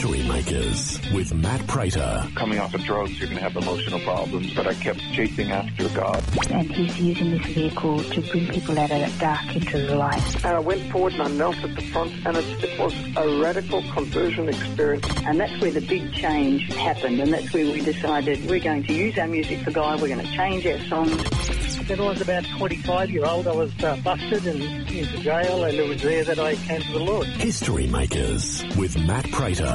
History Makers with Matt Prater. Coming off of drugs, you're going to have emotional problems, but I kept chasing after God. And he's using this vehicle to bring people out of that dark into the light. And I went forward and I knelt at the front, and it was a radical conversion experience. And that's where the big change happened, and that's where we decided we're going to use our music for God, we're going to change our songs. When I was about 25-year-old, I was busted and into jail, and it was there that I came to the Lord. History Makers with Matt Prater.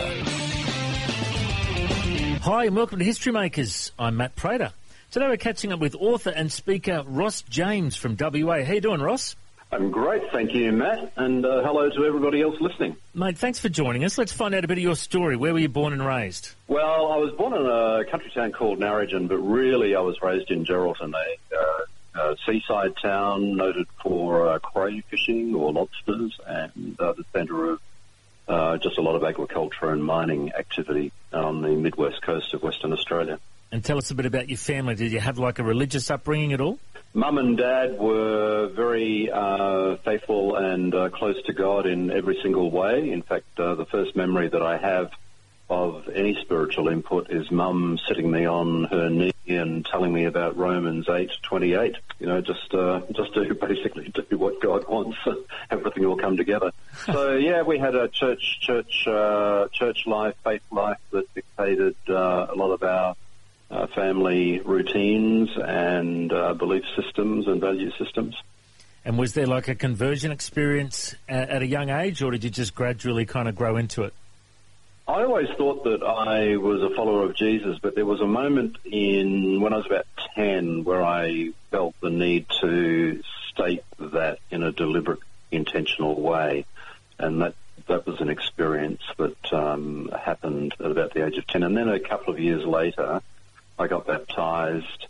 Hi and welcome to History Makers. I'm Matt Prater. Today we're catching up with author and speaker Ross James from WA. How you doing, Ross? I'm great, thank you, Matt, and hello to everybody else listening. Mate, thanks for joining us. Let's find out a bit of your story. Where were you born and raised? Well, I was born in a country town called Narrogin, but really I was raised in Geraldton, a seaside town noted for cray fishing or lobsters, and the centre of just a lot of agriculture and mining activity on the mid-west coast of Western Australia. And tell us a bit about your family. Did you have like a religious upbringing at all? Mum and Dad were very faithful and close to God in every single way. In fact, the first memory that I have of any spiritual input is Mum sitting me on her knee and telling me about Romans 8:28. You know, just to basically do what God wants, everything will come together. So yeah, we had a church life, faith life that dictated a lot of our family routines and belief systems and value systems. And was there like a conversion experience at a young age, or did you just gradually kind of grow into it? I always thought that I was a follower of Jesus, but there was a moment when I was about 10 where I felt the need to state that in a deliberate, intentional way. And that was an experience that happened at about the age of 10. And then a couple of years later, I got baptised,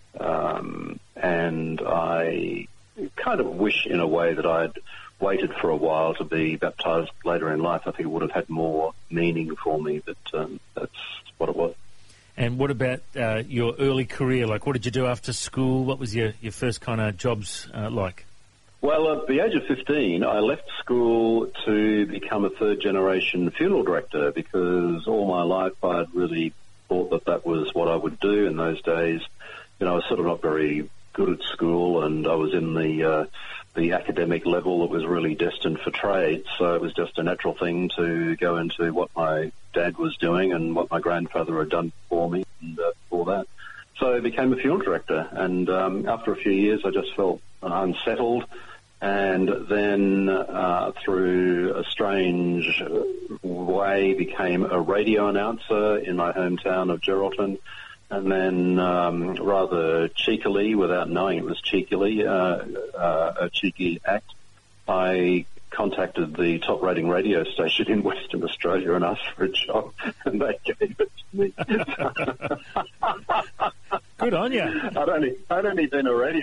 and I kind of wish in a way that I'd waited for a while to be baptised later in life. I think it would have had more meaning for me, but that's what it was. And what about your early career? Like, what did you do after school? What was your first kind of jobs like? Well, at the age of 15, I left school to become a third-generation funeral director because all my life I'd really thought that was what I would do in those days. You know, I was sort of not very good at school, and I was in the academic level that was really destined for trade, so it was just a natural thing to go into what my dad was doing and what my grandfather had done for me and for that. So I became a funeral director, and after a few years I just felt unsettled, and then through a strange way became a radio announcer in my hometown of Geraldton. And then rather cheekily, without knowing it was cheekily, a cheeky act, I contacted the top-rating radio station in Western Australia and asked for a job, and they gave it to me. Good on you. I'd only been a radio